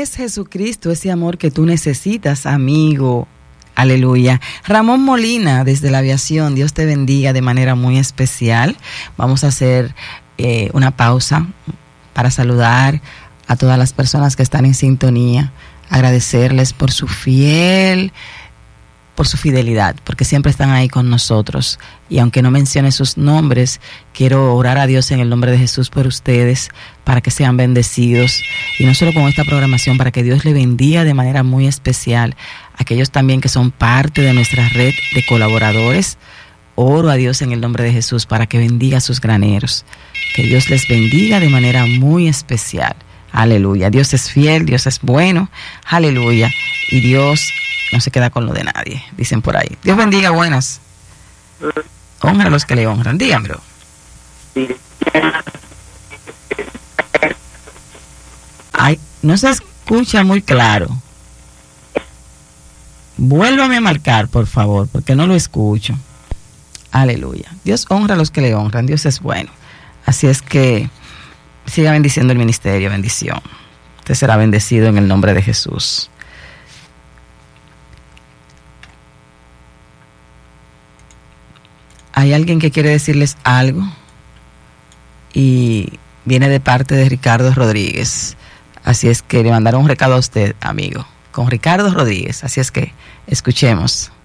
es Jesucristo, ese amor que tú necesitas, amigo. Aleluya. Ramón Molina, desde la aviación, Dios te bendiga de manera muy especial. Vamos a hacer una pausa para saludar a todas las personas que están en sintonía, agradecerles por su fidelidad, porque siempre están ahí con nosotros. Y aunque no mencione sus nombres, quiero orar a Dios en el nombre de Jesús por ustedes, para que sean bendecidos, y no solo con esta programación, para que Dios le bendiga de manera muy especial a aquellos también que son parte de nuestra red de colaboradores. Oro a Dios en el nombre de Jesús para que bendiga a sus graneros, que Dios les bendiga de manera muy especial. Aleluya. Dios es fiel, Dios es bueno. Aleluya. Y Dios no se queda con lo de nadie, dicen por ahí. Dios bendiga, buenas. Honra a los que le honran. Dígamelo. Ay, no se escucha muy claro. Vuélvame a marcar, por favor, porque no lo escucho. Aleluya. Dios honra a los que le honran. Dios es bueno. Así es que siga bendiciendo el ministerio. Bendición. Usted será bendecido en el nombre de Jesús. ¿Hay alguien que quiere decirles algo? Y viene de parte de Ricardo Rodríguez. Así es que le mandaron un recado a usted, amigo, con Ricardo Rodríguez. Así es que escuchemos.